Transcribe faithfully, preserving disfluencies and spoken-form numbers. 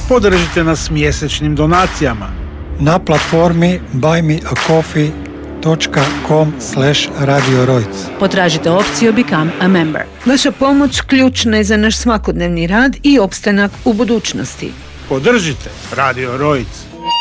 Podržite nas mjesečnim donacijama na platformi buy me a coffee dot com slash radio rojc. Potražite opciju Become a Member. Vaša pomoć ključna je za naš svakodnevni rad i opstanak u budućnosti. Podržite Radio Rojc.